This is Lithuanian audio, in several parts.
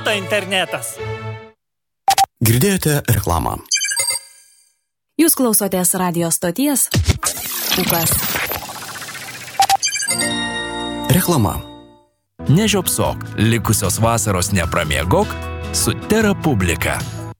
internetas. Girdėjote reklamą. Jūs klausotės radio stoties Pūkas. Reklama. Nežiopsok, likusios vasaros nepramiegok su Tera Publika.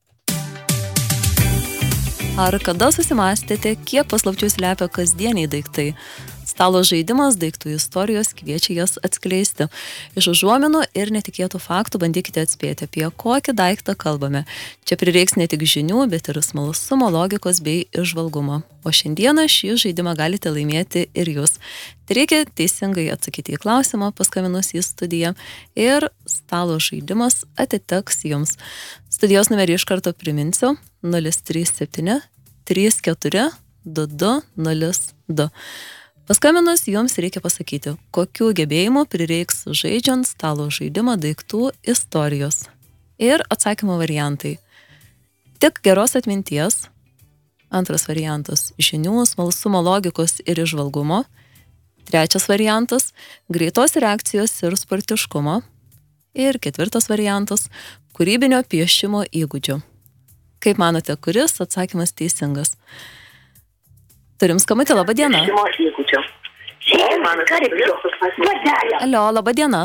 Ar kada susimąstėte, kiek paslapčių slepia kasdieniai daiktai? Stalo žaidimas daiktų istorijos kviečia jas atskleisti. Iš užuominų ir netikėtų faktų bandykite atspėti, apie kokį daiktą kalbame. Čia prireiks ne tik žinių, bet ir smalsumo, logikos bei įžvalgumo. O šiandieną šį žaidimą galite laimėti ir jūs. Tai reikia teisingai atsakyti į klausimą, paskambinus į studiją, ir stalo žaidimas atiteks jums. Studijos numerį iš karto priminsiu: 037 34 2202. Paskambinus jums reikia pasakyti, kokių gebėjimų prireiks žaidžiant stalo žaidimą daiktų istorijos. Ir atsakymo variantai: tik geros atminties. Antras variantas – žinių, smalsumo, logikos ir įžvalgumo. Trečias variantas – greitos reakcijos ir sportiškumo. Ir ketvirtas variantas – kūrybinio piešimo įgūdžių. Kaip manote, kuris atsakymas teisingas? Turim skambutį, laba diena. Alio, laba diena.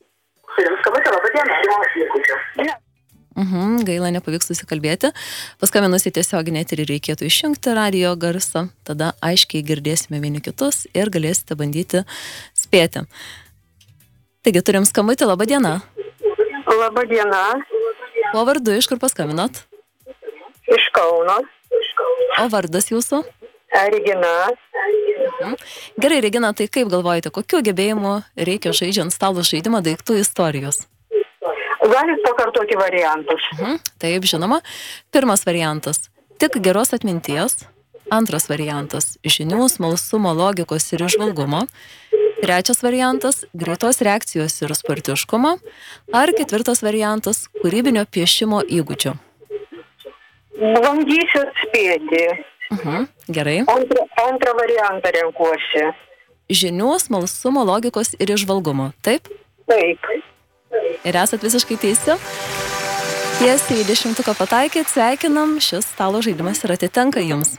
Gaila, nepavyks susikalbėti. Paskambinus į tiesioginį eterį reikėtų išjungti radio garsą, tada aiškiai girdėsime vieni kitus ir galėsite bandyti spėti. Taigi, turim skambutį, laba diena. Laba diena. O vardu, iš kur paskambinot? Iš Kauno. O vardas jūsų? Regina. Gerai, Regina, tai kaip galvojate, kokių gebėjimų reikia žaidžiant stalo žaidimą daiktų istorijos? Galit pakartoti variantus? Taip, žinoma. Pirmas variantas – tik geros atminties. Antras variantas – žinių, smalsumo, logikos ir įžvalgumo. Trečias variantas – greitos reakcijos ir sportiškumo. Ar ketvirtas variantas – kūrybinio piešimo įgūdžių? Bandysiu atspėti. Gerai. Antrą variantą renkuosi. Žinių, smalsumo, logikos ir įžvalgumo, taip? Taip. Ir esat visiškai teisi. Tiesiai į 10 pataikėt, sveikinam, šis stalo žaidimas ir atitenka jums.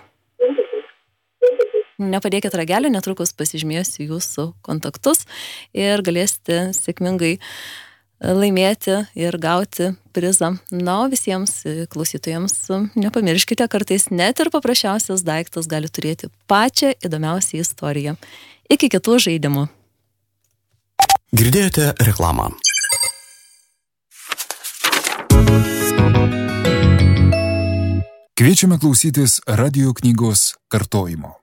Nepadėkit ragelį, netrukus pasižymėsiu jūsų kontaktus ir galėsite sėkmingai laimėti ir gauti prizą. Na, o visiems klausytojams nepamirškite, kartais net ir paprasčiausias daiktas gali turėti pačią įdomiausią istoriją. Iki kitų žaidimų. Girdėjote reklamą. Kviečiame klausytis radio knygos kartojimo.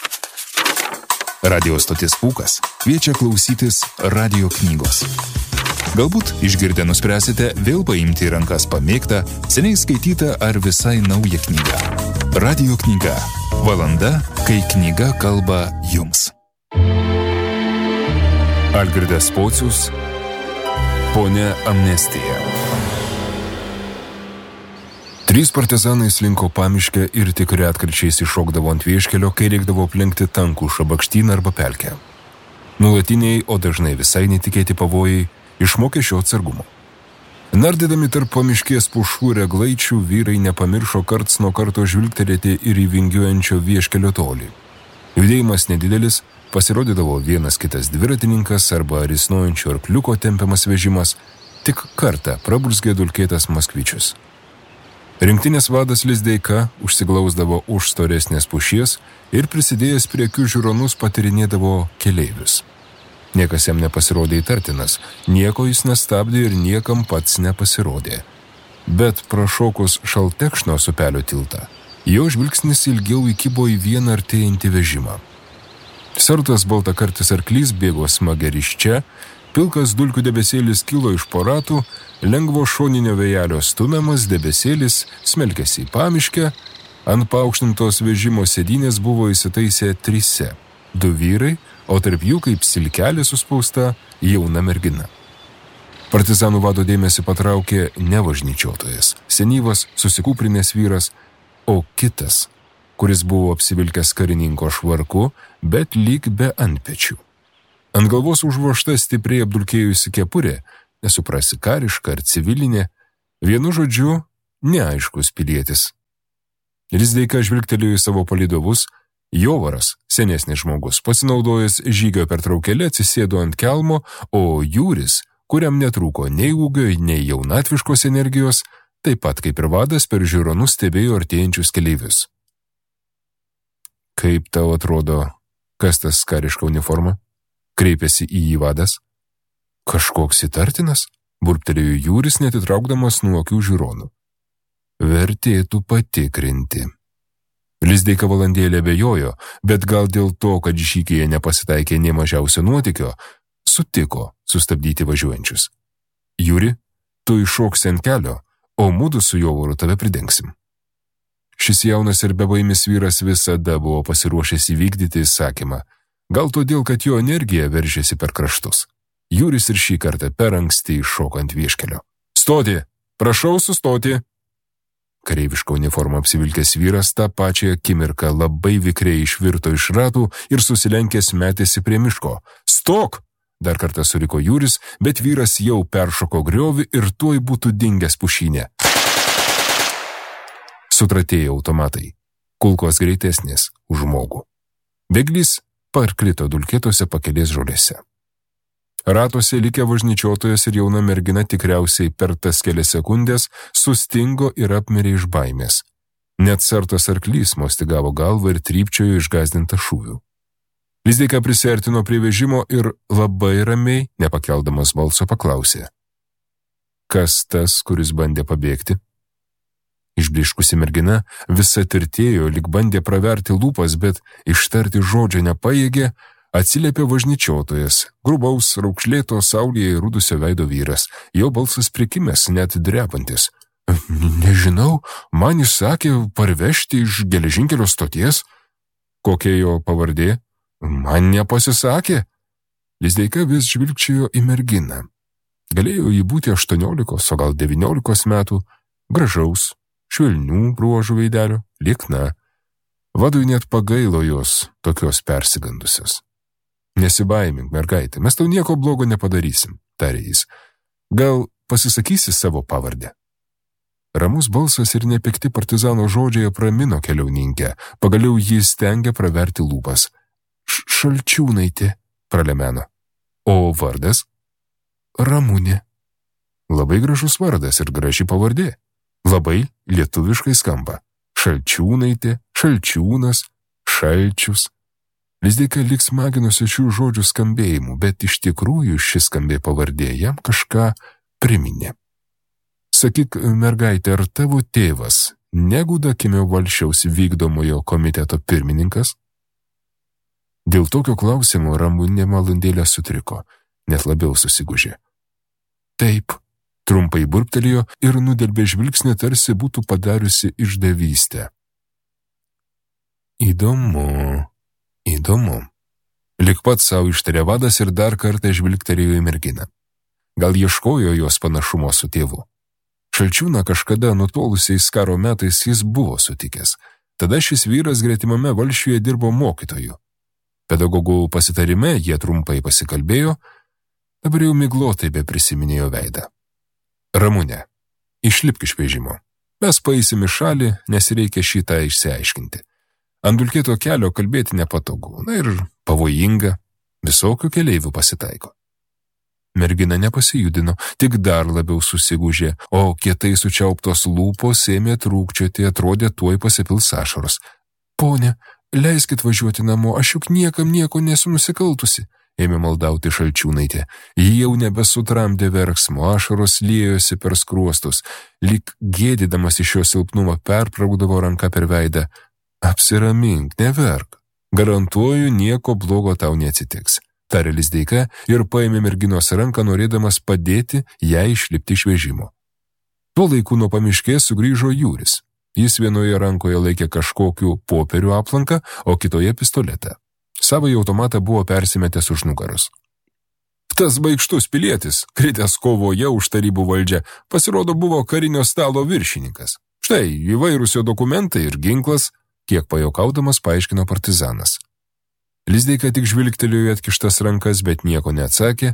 Radio stotis Pūkas kviečia klausytis radio knygos. Galbūt išgirdę nuspręsite vėl paimti į rankas pamėgtą, seniai skaitytą ar visai naują knygą. Radio knyga. Valanda, kai knyga kalba jums. Algirdas Pocius, Ponia Amnestija. 3 partizanai slinko pamiškę ir tik retkarčiais iššokdavo ant vieškelio, kai reikdavo aplenkti tankų šabakštyną arba pelkę. Nuolatiniai, o dažnai visai netikėti pavojai išmokė šio atsargumo. Nardydami tarp pamiškės pušų ir eglaičių, vyrai nepamiršo karts nuo karto žvilgtelėti ir į vingiuojančio vieškelio tolį. Judėjimas nedidelis, pasirodydavo vienas kitas dviratininkas arba risnojančio arkliuko tempiamas vežimas, tik kartą praburzgė dulkėtas Maskvičius. Rinktinės vadas Lizdeika užsiglausdavo už storesnės pušies ir prisidėjęs prie akių žiūronus patirinėdavo keleivius. Niekas jam nepasirodė įtartinas, nieko jis nestabdė ir niekam pats nepasirodė. Bet prašokus Šaltekšno upelio tiltą, jo žvilgsnis ilgiau įkibo į vieną artėjantį vežimą. Sartas baltakartis arklys bėgo smageriščia, pilkas dulkių debesėlis kilo iš po ratų, lengvo šoninio vėjelio stumiamas debesėlis smelkėsi į pamiškę, ant paaukštintos vežimo sėdynės buvo įsitaisę 3, 2 vyrai, o tarp jų kaip silkelė suspausta jauna mergina. Partizanų vado dėmesį patraukė ne važnyčiotojas, senyvas, susikūprinęs vyras, o kitas, kuris buvo apsivilkęs karininko švarku, bet lyg be antpečių. Ant galvos užvožta stipriai apdulkėjusi kepurė, nesuprasi kariška ar civilinė, vienu žodžiu, neaiškus pilietis. Lizdeika žvilgtelėjo į savo palydovus, Jovaras, senesnis žmogus, pasinaudojęs žygio pertraukėlę, atsisėdo ant kelmo, o Jūris, kuriam netrūko nei ūgio, nei jaunatviškos energijos, taip pat kaip ir vadas per žiūronus stebėjo artėjančius keleivius. Kaip tau atrodo, kas tas kariška uniforma? Kreipėsi į jį vadas. Kažkoks įtartinas, burbtelėjo Jūris, netitraukdamas nuo akių žiūronų. Vertėtų patikrinti. Lizdeika valandėlę abejojo, bet gal dėl to, kad žygyje nepasitaikė nė mažiausio nuotykio, sutiko sustabdyti važiuojančius. Jūri, tu iššoksi ant kelio, o mudu su Jovaru tave pridengsim. Šis jaunas ir bebaimis vyras visada buvo pasiruošęs įvykdyti įsakymą, gal todėl, kad jo energija veržėsi per kraštus. Jūris ir šį kartą per anksti iššoko ant vieškelio. Stoti! Prašau sustoti! Kareivišką uniformą apsivilkęs vyras tą pačią akimirką labai vikriai išvirto iš ratų ir susilenkęs metėsi prie miško. Stok! Dar kartą suriko Jūris, bet vyras jau peršoko griovį ir tuoj būtų dingęs pušynė. Sutratėjo automatai. Kulkos greitesnės už žmogų. Bėglys parkrito dulkėtose pakelės žolėse. Ratuose likę važnyčiotojas ir jauna mergina tikriausiai per tas kelias sekundės sustingo ir apmirė iš baimės. Net sartas arklys mostigavo galvą ir trypčiojo išgąsdintą šūvių. Lizdeika prisiartino prie vežimo ir labai ramiai, nepakeldamas balso, paklausė. Kas tas, kuris bandė pabėgti? Išbliškusi mergina visa tirtėjo, lyg bandė praverti lūpas, bet ištarti žodžio nepajėgė, atsiliepė važnyčiotojas, grubaus, raukšlėto saulėje rudusio veido vyras, jo balsas prikimęs, net drebantis. Nežinau, man jis sakė parvežti iš geležinkelio stoties. Kokia jo pavardė? Man nepasisakė. Lizdeika vis žvilgčiojo į merginą. Galėjo jį būti 18, o gal 19 metų, gražaus, švelnių bruožų veidelio, liekna. Vadui net pagailo jos tokios persigandusios. Nesibaimink, mergaitė, mes tau nieko blogo nepadarysim, tarė jis. Gal pasisakysi savo pavardę? Ramus balsas ir nepikti partizano žodžiai apramino keliauninkę, pagaliau jis stengė praverti lūpas. Šalčiūnaitė, pralemeno. O vardas? Ramunė. Labai gražus vardas ir graži pavardė. Labai lietuviškai skamba. Šalčiūnaitė, Šalčiūnas, Šalčius. Lizdeika lyg smaginosi šių žodžių skambėjimų, bet iš tikrųjų šis skambė pavardė jam kažką priminė. Sakyk, mergaitė, ar tavo tėvas negudakimio Valsčiaus vykdomojo komiteto pirmininkas? Dėl tokio klausimo Ramunė valandėlę sutriko, net labiau susigūžė. Taip, trumpai burbtelėjo ir nudelbė žvilgsnį, tarsi būtų padariusi išdavystę. Įdomu. Lik pat savo ištarė vadas ir dar kartą žvilgtelėjo į merginą. Gal ieškojo jos panašumo su tėvu. Šalčiūną kažkada nutolusiais karo metais jis buvo sutikęs. Tada šis vyras gretimame Valsčiuje dirbo mokytoju. Pedagogų pasitarime jie trumpai pasikalbėjo, dabar jau miglotai be prisiminėjo veidą. Ramunė, išlipk iš vežimo. Mes paeisim į šalį, nes reikia šitą išsiaiškinti. Ant dulkėto kelio kalbėti nepatogu, na ir pavojinga, visokių keleivių pasitaiko. Mergina nepasijudino, tik dar labiau susigūžė, o kietai sučiauptos lūpos ėmė trūkčioti, atrodė tuoj pasipils ašaros. Pone, leiskit važiuoti namo, aš juk niekam nieko nesu nusikaltusi, ėmė maldauti Šalčiūnaitė. Ji jau nebesutramdė verksmo, ašaros liejosi per skruostus, lyg gėdydamas iš jo silpnumą perpraukdavo ranką per veidą. Apsiramink, neverk, garantuoju, nieko blogo tau neatsitiks, tarė Lizdeika ir paėmė merginos ranką, norėdamas padėti jai išlipti iš vežimo. Tuo laiku nuo pamiškės sugrįžo Jūris. Jis vienoje rankoje laikė kažkokių popierių aplanką, o kitoje pistoletą. Savąjį automatą buvo persimetęs už nugaros. Tas baikštus pilietis, kritęs kovoje už tarybų valdžią, pasirodo buvo karinio stalo viršininkas. Štai įvairūs jo dokumentai ir ginklas, kiek pajokaudamas paaiškino partizanas. Lizdeika tik žvilgtelėjo atkištas rankas, bet nieko neatsakė,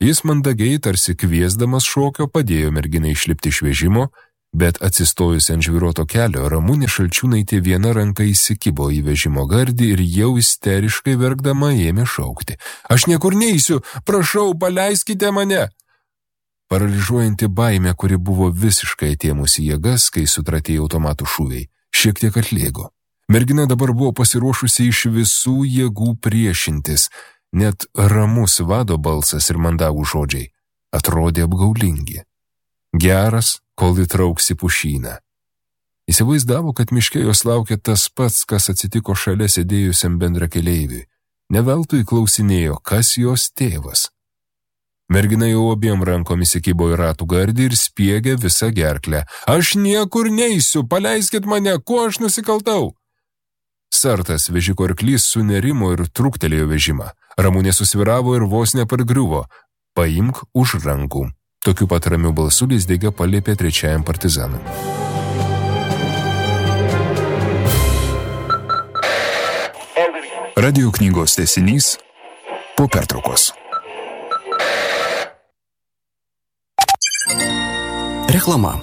Jis mandagiai, tarsi kviesdamas šokio, padėjo merginai išlipti iš vežimo, bet atsistojus ant žvyruoto kelio, Ramunė Šalčiūnaitė viena ranka įsikibo į vežimo gardį ir jau isteriškai verkdama ėmė šaukti. Aš niekur neisiu, prašau, paleiskite mane. Paralyžuojanti baimė, kuri buvo visiškai atėmusi jėgas, kai sutratėjo automatų šūviai, šiek tiek atlėgo. Mergina dabar buvo pasiruošusi iš visų jėgų priešintis, net ramus vado balsas ir mandagų žodžiai atrodė apgaulingi. Geras, kol įtrauksi pušyną. Įsivaizdavo, kad miške jos laukia tas pats, kas atsitiko šalia sėdėjusiam bendrakeleiviui. Neveltui klausinėjo, kas jos tėvas. Mergina jau abiem rankomis įkibo į ratų gardį ir spiegė visą gerklę. Aš niekur neisiu, paleiskit mane, kuo aš nusikaltau? Sartas vežiko arklys sunerimo ir truktelėjo vežimą. Ramunė susviravo ir vos nepargriuvo. Paimk už rankų. Tokiu pat ramiu balsu Lizdeiga paliepė trečiajam partizanui. Radio knygos tęsinys po pertraukos. Reklama.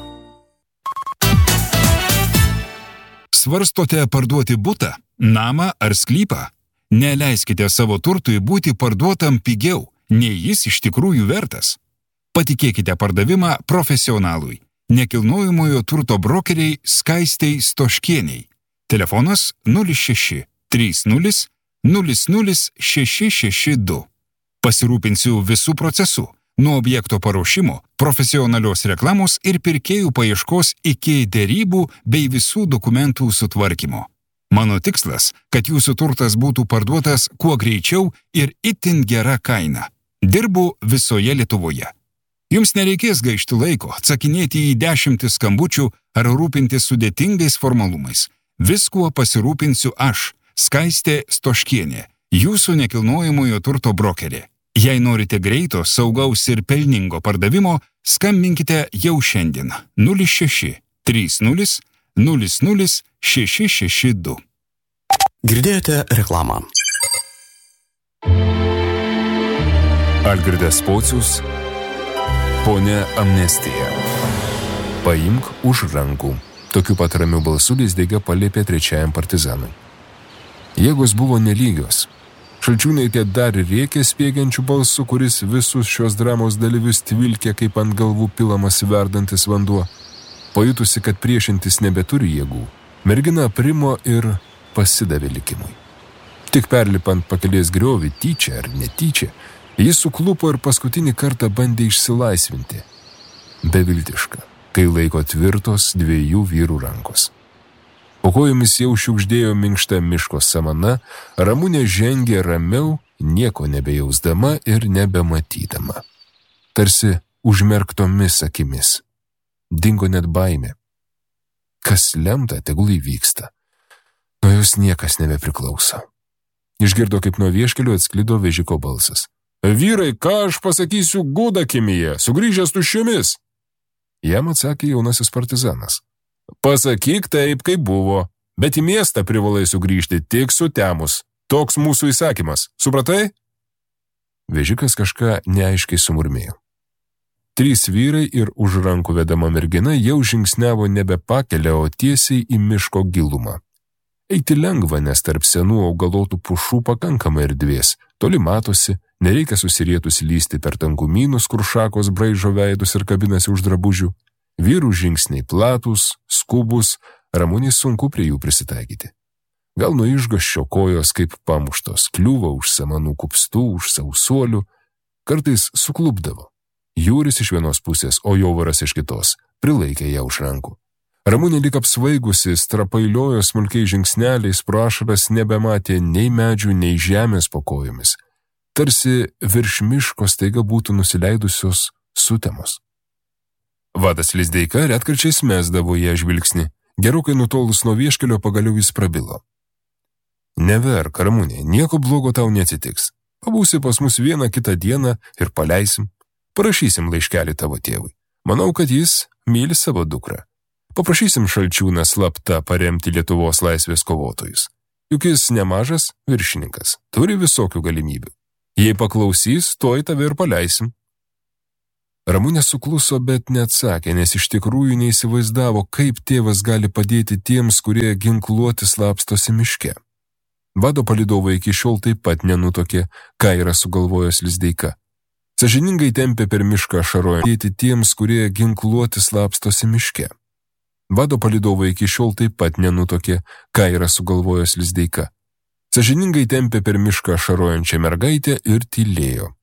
Svarstote parduoti butą, namą ar sklypą? Neleiskite savo turtui būti parduotam pigiau, nei jis iš tikrųjų vertas. Patikėkite pardavimą profesionalui, nekilnojamojo turto brokeriai Skaistei Stoškieniai. Telefonas 06 30 00 662. Pasirūpinsiu visų procesų, nuo objekto paruošimo, profesionalios reklamos ir pirkėjų paieškos iki derybų bei visų dokumentų sutvarkymo. Mano tikslas, kad jūsų turtas būtų parduotas kuo greičiau ir itin gera kaina. Dirbu visoje Lietuvoje. Jums nereikės gaišti laiko, atsakinėti į 10 skambučių ar rūpintis sudėtingais formalumais. Viskuo pasirūpinsiu aš, Skaistė Stoškienė, jūsų nekilnojamojo turto brokerė. Jei norite greito, saugaus ir pelningo pardavimo, skambinkite jau šiandien 06 30 00 662. Girdėjote reklamą. Algirdas Pocius, Ponia Amnestija. Paimk už rankų. Tokiu pat ramiu balsu Lizdeiga paliepė trečiajam partizanui. Jėgos buvo nelygios. Šalčiūnaitė dar rėkė spiegiančių balsų, kuris visus šios dramos dalyvius tvilkė kaip ant galvų pilamas verdantis vanduo. Pajutusi, kad priešintis nebeturi jėgų, mergina aprimo ir pasidavė likimui. Tik perlipant pakelės griovį, tyčia ar netyčia, jis suklupo ir paskutinį kartą bandė išsilaisvinti. Beviltiška, kai laiko tvirtos dviejų vyrų rankos. Po kojomis jau šiugždėjo minkšta miško samana, Ramunė žengė ramiau, nieko nebejausdama ir nebematydama. Tarsi užmerktomis akimis. Dingo net baimė. Kas lemta, tegul įvyksta. Nuo jos niekas nebepriklauso. Išgirdo, kaip nuo vieškelio atsklido vežiko balsas. Vyrai, ką aš pasakysiu Gudakimyje, sugrįžęs tuščiomis? Jam atsakė jaunasis partizanas. Pasakyk taip, kaip buvo, bet į miestą privalai sugrįžti tik sutemus. Toks mūsų įsakymas. Supratai? Vežikas kažką neaiškiai sumurmėjo. 3 vyrai ir už rankų vedama mergina jau žingsniavo nebe pakelę, o tiesiai į miško gilumą. Eiti lengva, nes tarp senų augalotų pušų pakankamai erdvės. Toli matosi, nereikia susirietus lysti per tankumynus, kur šakos braižo veidus ir kabinasi už drabužių. Vyrų žingsniai platūs, skubus, Ramunei sunku prie jų prisitaikyti. Gal nuo išgąsčio kojos kaip pamuštos, kliūva už samanų kupstų, už sausuolių, kartais suklupdavo. Jūris iš vienos pusės, o jovaras iš kitos, prilaikė ją už rankų. Ramunė lyg apsvaigusi, strapailiojo smulkiai žingsneliais, pro ašaras nebematė nei medžių, nei žemės po kojomis. Tarsi virš miško staiga būtų nusileidusios sutemos. Vadas Lizdeika retkarčiais mesdavo ją žvilgsnį. Gerokai nutolus nuo vieškelio pagaliau jis prabilo. Neverk, Ramunė, nieko blogo tau neatsitiks. Pabūsi pas mus vieną kitą dieną ir paleisim. Parašysim laiškelį tavo tėvui. Manau, kad jis myli savo dukrą. Paprašysim Šalčiūną slapta paremti Lietuvos laisvės kovotojus. Juk jis nemažas viršininkas, turi visokių galimybių. Jei paklausys, toj tave ir paleisim. Ramunė sukluso, bet neatsakė, nes iš tikrųjų neįsivaizdavo, kaip tėvas gali padėti tiems, kurie ginkluoti slapstosi miške. Vado palydovai iki šiol taip pat nenutokė, ką yra sugalvojęs Lizdeika. Sąžiningai tempė per mišką ašarojantį tiems, kurie ginkluoti slapstosi miške. Vado palydovai iki šiol taip pat nenutokė, ką yra sugalvojęs Lizdeika. Sąžiningai tempė per mišką ašarojančią mergaitę ir tylėjo.